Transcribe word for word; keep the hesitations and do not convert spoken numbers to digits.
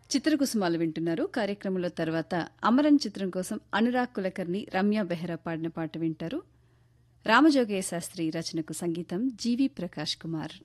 చిత్రకుసుమాలు వింటున్నారు. కార్యక్రమంలో తర్వాత అమరన్ చిత్రం కోసం అనురాగ్ కులకర్ణి, రమ్య బెహ్రా పాడిన పాట వింటారు. రామజోగయ్య శాస్త్రి రచనకు సంగీతం జీవి ప్రకాష్ కుమార్.